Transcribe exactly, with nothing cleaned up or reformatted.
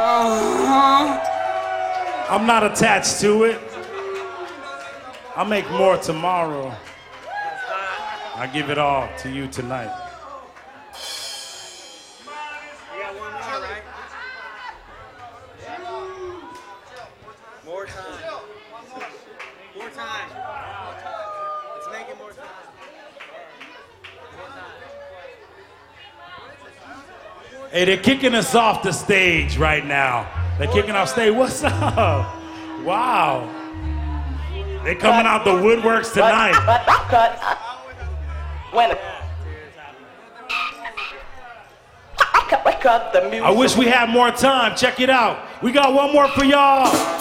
Uh-huh. I'm not attached to it. I'll make more tomorrow. I give it all to you tonight. You got one more, right? More time. More time. Let's make it more time. More time. Hey, they're kicking us off the stage right now. They're kicking off stage. What's up? Wow. They're coming out the woodworks tonight. Cut, cut, cut. When cut, cut the music. I wish we had more time. Check it out. We got one more for y'all.